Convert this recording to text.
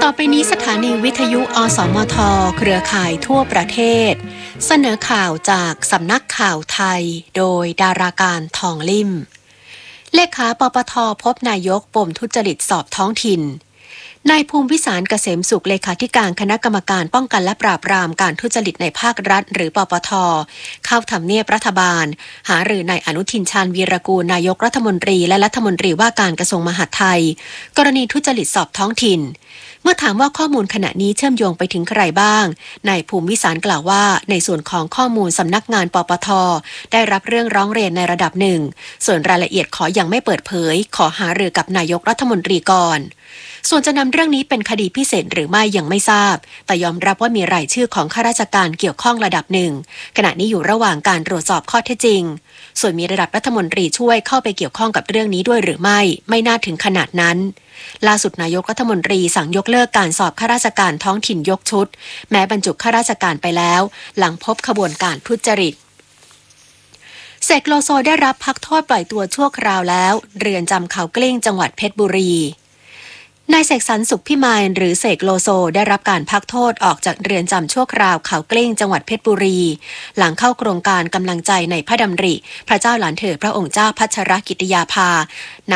ต่อไปนี้สถานีวิทยุอสมทเครือข่ายทั่วประเทศเสนอข่าวจากสำนักข่าวไทยโดยดาราการทองลิ่มเลขาปปทพบนายกปมทุจริตสอบท้องถิ่นนายภูมิวิสารเกษมสุขเลขาธิการคณะกรรมการป้องกันและปราบปรามการทุจริตในภาครัฐหรือปปทเข้าทำเนียบรัฐบาลหารือนายอนุทินชาญวีรกูลนายกรัฐมนตรีและรัฐมนตรีว่าการกระทรวงมหาดไทยกรณีทุจริตสอบท้องถิ่นเมื่อถามว่าข้อมูลขณะนี้เชื่อมโยงไปถึงใครบ้างนายภูมิวิสารกล่าวว่าในส่วนของข้อมูลสำนักงานปปทได้รับเรื่องร้องเรียนในระดับหนึ่งส่วนรายละเอียดขอยังไม่เปิดเผยขอหารือกับนายกรัฐมนตรีก่อนส่วนจะนำเรื่องนี้เป็นคดีพิเศษหรือไม่ยังไม่ทราบแต่ยอมรับว่ามีรายชื่อของข้าราชการเกี่ยวข้องระดับหนึ่งขณะนี้อยู่ระหว่างการตรวจสอบข้อเท็จจริงส่วนมีระดับรัฐมนตรีช่วยเข้าไปเกี่ยวข้องกับเรื่องนี้ด้วยหรือไม่น่าถึงขนาดนั้นล่าสุดนายกรัฐมนตรีสั่งยกเลิกการสอบข้าราชการท้องถิ่นยกชุดแม้บรรจุข้าราชการไปแล้วหลังพบขบวนการทุจริตเสกโลโซได้รับพักโทษปล่อยตัวชั่วคราวแล้วเรือนจำเขากลิ้งจังหวัดเพชรบุรีนายเสกสรรสุขพิมายหรือเสกโลโซได้รับการพักโทษออกจากเรือนจำชั่วคราวเขากลิ้งจังหวัดเพชรบุรีหลังเข้าโครงการกำลังใจในพระดำริพระเจ้าหลานเธอพระองค์เจ้าพัชรกิติยาภา